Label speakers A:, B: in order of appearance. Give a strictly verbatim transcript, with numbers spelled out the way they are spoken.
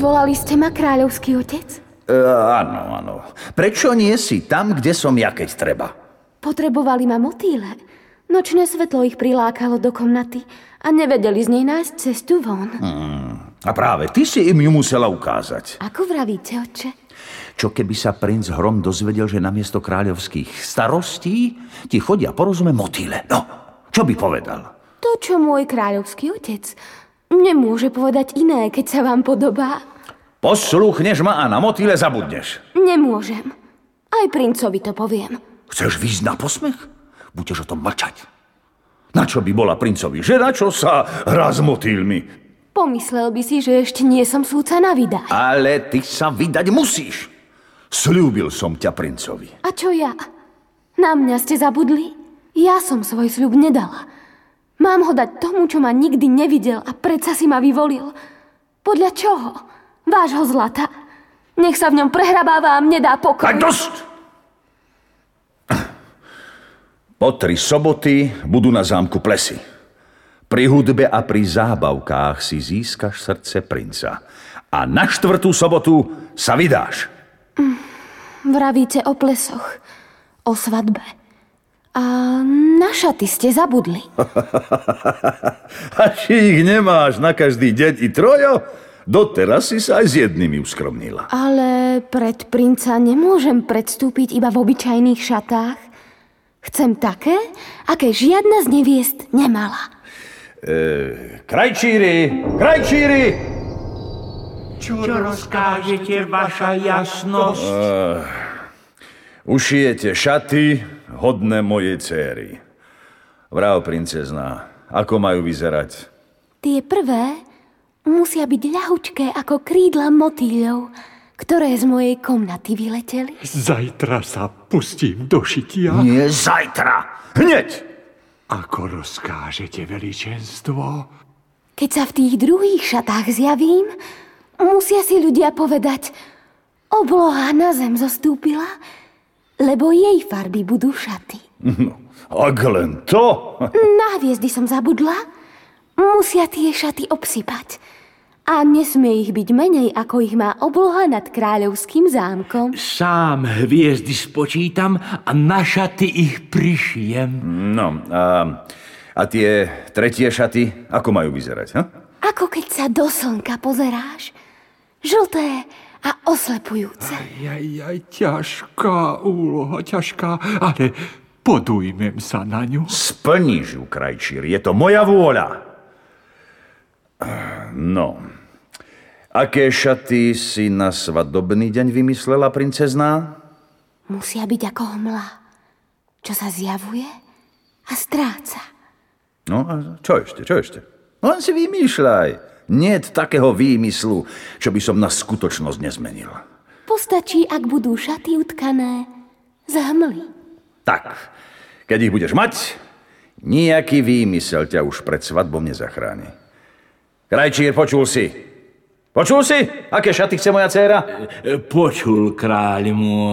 A: Volali ste ma kráľovský otec?
B: E, áno, áno. Prečo nie si tam, kde som ja, keď treba?
A: Potrebovali ma motýle. Nočné svetlo ich prilákalo do komnaty a nevedeli z nej nájsť cestu von.
B: Hmm. A práve ty si im ju musela ukázať.
A: Ako vravíte, otče?
B: Čo keby sa princ Hrom dozvedel, že namiesto kráľovských starostí ti chodia po rozume motýle? No, čo by povedal?
A: To, čo môj kráľovský otec nemôže povedať iné, keď sa vám podobá.
B: Poslúchneš ma a na motýle zabudneš.
A: Nemôžem. Aj princovi to poviem.
B: Chceš výjsť na posmech? Budeš o tom mlčať. Na čo by bola princovi žena, čo sa hrá s motýlmi?
A: Pomyslel by si, že ešte nie som súdca na vydať.
B: Ale ty sa vydať musíš. Sľúbil som ťa princovi.
A: A čo ja? Na mňa ste zabudli? Ja som svoj sľub nedala. Mám ho dať tomu, čo ma nikdy nevidel a predsa si ma vyvolil. Podľa čoho? Vášho zlata. Nech sa v ňom prehrabáva a mne dá pokoj.
B: Tak dosť! Po tri soboty budú na zámku plesy. Pri hudbe a pri zábavkách si získaš srdce princa. A na štvrtú sobotu sa vydáš.
A: Mm, vravíte o plesoch, o svadbe. A na šaty ste zabudli.
B: A či ich nemáš na každý deň i trojo? Doteraz si sa aj s jednými uskromnila.
A: Ale pred princa nemôžem predstúpiť iba v obyčajných šatách. Chcem také, aké žiadna z neviest nemala.
B: E, krajčíri, krajčíri!
C: Čo, Čo rozkážete, vaša jasnosť?
B: E, ušijete šaty hodné mojej céry. Vrav, princezná, ako majú vyzerať?
A: Tie prvé musia byť ľahučké ako krídla motýľov, ktoré z mojej komnaty vyleteli.
C: Zajtra sa pustím do šitia.
B: Nie zajtra, hneď!
C: Ako rozkážete, veličenstvo?
A: Keď sa v tých druhých šatách zjavím, musia si ľudia povedať: obloha na zem zostúpila, lebo jej farby budú šaty.
B: No, ak len to...
A: Na hviezdy som zabudla. Musia tie šaty obsypať. A nesmie ich byť menej, ako ich má obloha nad kráľovským zámkom.
D: Sám hviezdy spočítam a na šaty ich prišijem.
B: No, a, a tie tretie šaty, ako majú vyzerať, ha?
A: Ako keď sa do slnka pozeráš. Žlté a oslepujúce.
C: Aj, aj, aj, ťažká úloha, ťažká, ale podujmem sa na ňu.
B: Splníš ju, krajčír, je to moja vôľa. No, aké šaty si na svadobný deň vymyslela, princezná?
A: Musia byť ako hmla, čo sa zjavuje a stráca.
B: No a čo ešte, čo ešte? Len si vymýšľaj. Niet takého výmyslu, čo by som na skutočnosť nezmenil.
A: Postačí, ak budú šaty utkané z hmly.
B: Tak, keď ich budeš mať, nejaký výmysel ťa už pred svadbou nezachráni. Krajčír, počul si? Počul si, aké šaty chce moja dcéra?
D: Počul, kráľ môj.